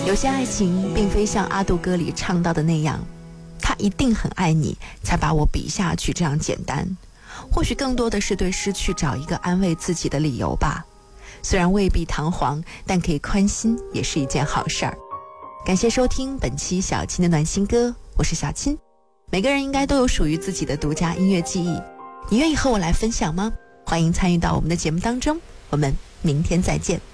有些爱情并非像阿杜歌里唱到的那样，他一定很爱你才把我比下去这样简单，或许更多的是对失去找一个安慰自己的理由吧。虽然未必堂皇，但可以宽心也是一件好事儿。感谢收听本期小青的暖心歌，我是小青。每个人应该都有属于自己的独家音乐记忆，你愿意和我来分享吗？欢迎参与到我们的节目当中，我们明天再见。